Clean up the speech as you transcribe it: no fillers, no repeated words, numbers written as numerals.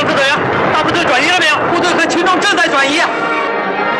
指导支队啊，大部队转移了没有？部队和群众正在转移啊。